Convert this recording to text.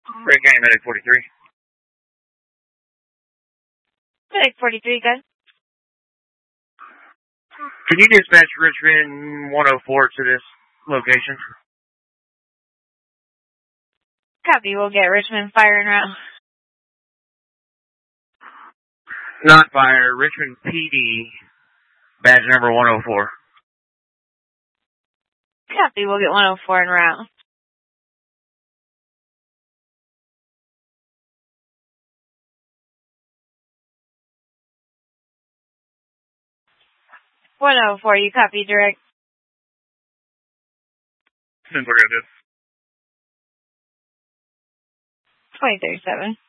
Red County Medic 43. Medic 43, good. Can you dispatch Richmond 104 to this location? Copy, we'll get Richmond fire en route. Not fire, Richmond PD, badge number 104. Copy, we'll get 104 en route. .104, you copy direct. Since we're at this. 2037.